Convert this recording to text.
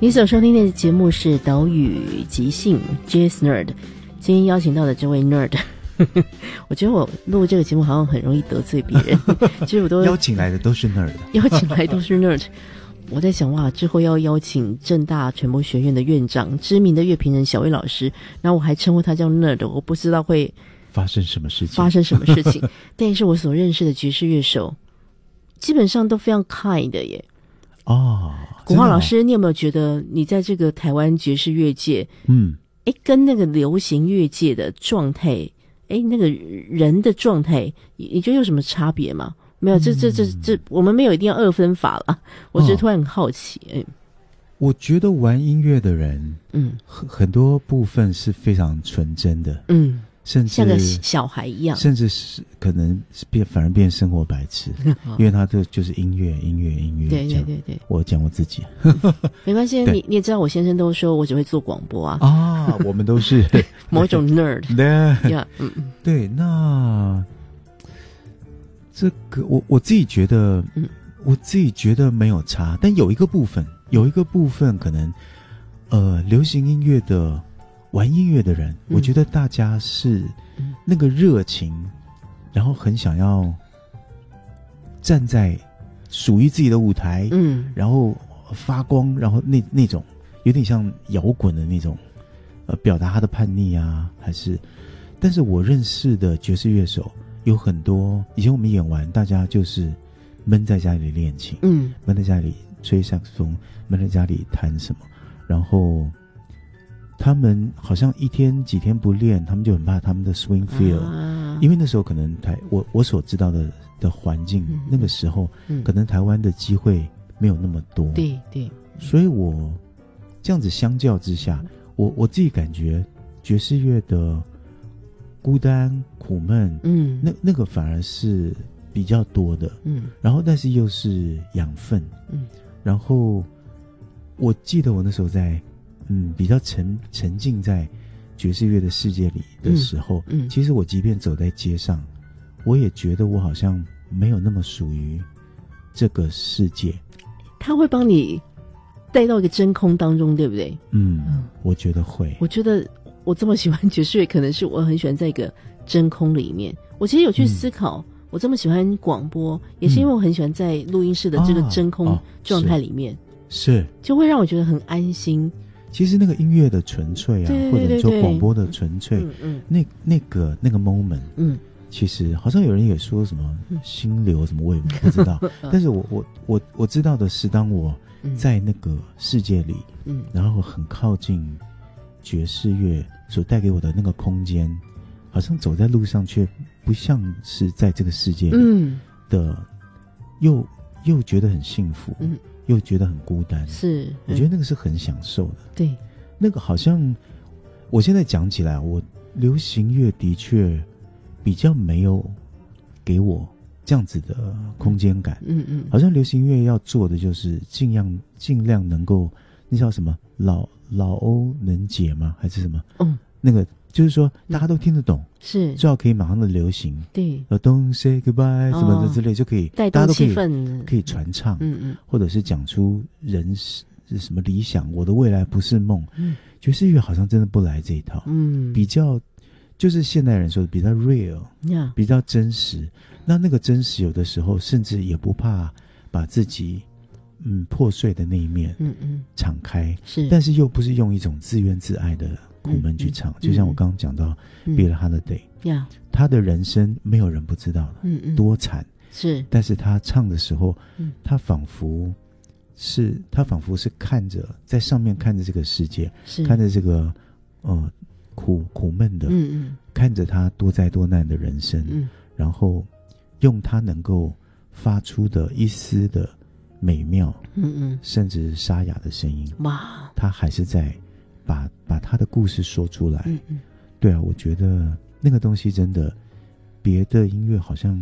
你所收听的节目是岛屿即兴 Jazz Nerd， 今天邀请到的这位 Nerd 我觉得我录这个节目好像很容易得罪别人其实我都邀请来的都是 Nerd 邀请来都是 Nerd 我在想哇，之后要邀请政大传播学院的院长知名的乐评人小魏老师，然后我还称呼他叫 Nerd， 我不知道会发生什么事情但是我所认识的爵士乐手基本上都非常 kind 的耶。古浩老师，你有没有觉得你在这个台湾爵士乐界跟那个流行乐界的状态那个人的状态你觉得有什么差别吗？没有，这我们没有一定要二分法了，我只是突然很好奇我觉得玩音乐的人很多部分是非常纯真的甚至像个小孩一样， 甚至是可能反而变生活白痴因为他就是音乐对，我讲我自己没关系，你也知道我先生都说我只会做广播我们都是某种 nerd 对，那这个我自己觉得我自己觉得没有差，但有一个部分可能流行音乐的玩音乐的人我觉得大家是那个热情然后很想要站在属于自己的舞台然后发光，然后那种有点像摇滚的那种表达他的叛逆啊，但是我认识的爵士乐手有很多，以前我们演完大家就是闷在家里练琴闷在家里吹萨克斯风，闷在家里弹什么，然后他们好像几天不练，他们就很怕他们的 swing feel因为那时候可能我所知道的环境那个时候可能台湾的机会没有那么多， 对， 所以我这样子相较之下我自己感觉爵士乐的孤单苦闷那个反而是比较多的然后但是又是养分然后我记得我那时候在比较沉浸在爵士乐的世界里的时候其实我即便走在街上我也觉得我好像没有那么属于这个世界， 他会帮你带到一个真空当中，对不对？ 我觉得会。 我觉得我这么喜欢爵士乐可能是我很喜欢在一个真空里面，我其实有去思考我这么喜欢广播也是因为我很喜欢在录音室的这个真空状态里面是就会让我觉得很安心。 其实那个音乐的纯粹对或者说广播的纯粹那个 moment 其实好像有人也说什么心流什么我也不知道但是我知道的是当我在那个世界里然后很靠近爵士乐所带给我的那个空间，好像走在路上却不像是在这个世界里的又觉得很幸福又觉得很孤单， 是我觉得那个是很享受的。 对， 那个好像我现在讲起来我流行乐的确比较没有给我这样子的空间感好像流行乐要做的就是尽量能够那叫什么老欧能解吗还是什么那个就是说大家都听得懂是最好可以马上的流行对 Don't say goodbye 什么的之类就可以带动气氛可以传唱或者是讲出人什么理想我的未来不是梦爵士乐好像真的不来这一套比较就是现代人说的比较 real 比较真实那个真实有的时候甚至也不怕把自己破碎的那一面敞开是但是又不是用一种自怨自艾的苦闷去唱就像我刚刚讲到 Billie Holiday 他的人生没有人不知道的多惨是但是他唱的时候他仿佛是看着在上面看着这个世界看着这个苦闷的看着他多灾多难的人生然后用他能够发出的一丝的美妙甚至沙哑的声音哇他还是在把他的故事说出来对啊我觉得那个东西真的别的音乐好像